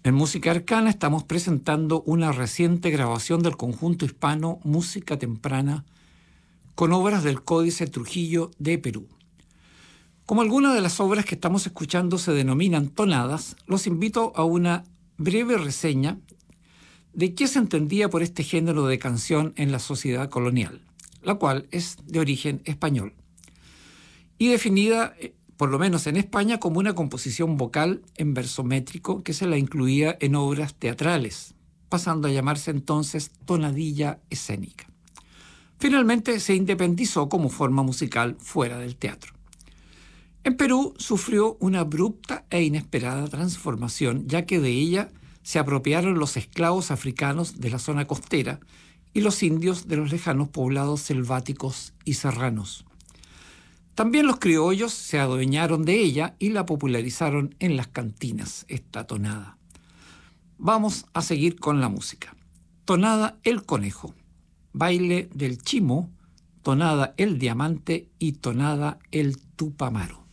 En Música Arcana estamos presentando una reciente grabación del conjunto hispano Música Temprana con obras del Códice Trujillo de Perú. Como algunas de las obras que estamos escuchando se denominan tonadas, los invito a una breve reseña de qué se entendía por este género de canción en la sociedad colonial, la cual es de origen español y definida, por lo menos en España, como una composición vocal en verso métrico que se la incluía en obras teatrales, pasando a llamarse entonces tonadilla escénica. Finalmente se independizó como forma musical fuera del teatro. En Perú sufrió una abrupta e inesperada transformación, ya que de ella se apropiaron los esclavos africanos de la zona costera y los indios de los lejanos poblados selváticos y serranos. También los criollos se adueñaron de ella y la popularizaron en las cantinas, esta tonada. Vamos a seguir con la música. Tonada El Conejo, baile del Chimo, tonada El Diamante y tonada El Tupamaro.